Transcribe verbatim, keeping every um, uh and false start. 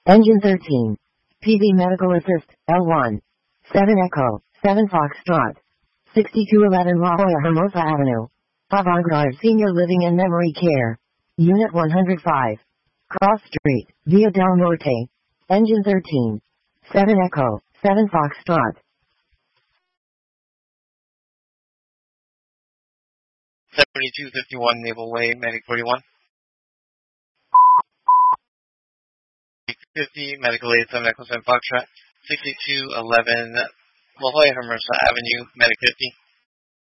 Engine thirteen. P V Medical Assist, L one. seven Echo, seven Foxtrot. sixty-two eleven La Jolla Hermosa Avenue. Avant-Garde Senior Living and Memory Care. Unit one hundred five. Cross Street, Via del Norte. Engine thirteen. seven Echo, seven Foxtrot. seventy-two fifty-one Naval Way, Medic forty-one. fifty, Medical eight seven Echo seven Foxtrot. sixty-two eleven La Jolla Hermosa Avenue, Medic fifty.